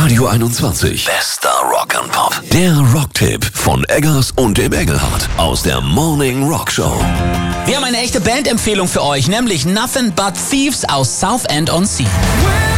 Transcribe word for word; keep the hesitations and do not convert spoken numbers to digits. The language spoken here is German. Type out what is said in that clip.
Radio einundzwanzig. Bester Rock and Pop. Der Rocktipp von Eggers und dem Engelhardt aus der Morning Rock Show. Wir haben eine echte Bandempfehlung für euch, nämlich Nothing But Thieves aus Southend on Sea.